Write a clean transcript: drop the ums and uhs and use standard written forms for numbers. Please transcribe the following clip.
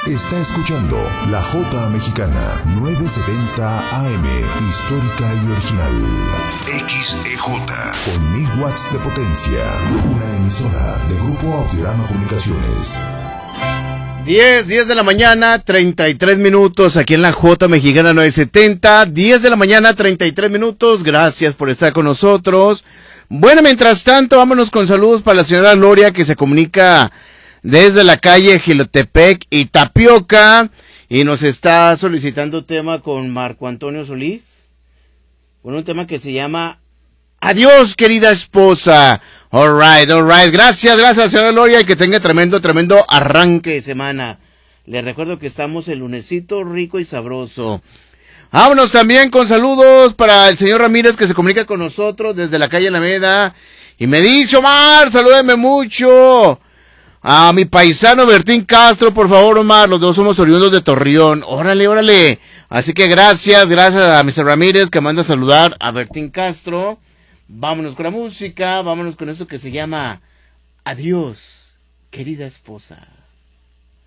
Está escuchando La Jota Mexicana, 970 AM, histórica y original. XEJ, con 1000 watts de potencia. Una emisora de Grupo Audiorama Comunicaciones. 10 de la mañana, 33 minutos, aquí en La Jota Mexicana 970. 10 de la mañana, 33 minutos. Gracias por estar con nosotros. Bueno, mientras tanto, vámonos con saludos para la señora Gloria, que se comunica desde la calle Jilotepec y Tapioca, y nos está solicitando tema con Marco Antonio Solís. Bueno, un tema que se llama Adiós, querida esposa. All right. Gracias, señora Gloria, y que tenga tremendo arranque de semana. Les recuerdo que estamos el lunesito rico y sabroso. Vámonos también con saludos para el señor Ramírez, que se comunica con nosotros desde la calle Alameda. Y me dice: Omar, salúdeme mucho a mi paisano Bertín Castro, por favor, Omar. Los dos somos oriundos de Torreón. Órale. Así que gracias a Mr. Ramírez, que manda a saludar a Bertín Castro. Vámonos con la música, vámonos con esto que se llama Adiós, querida esposa.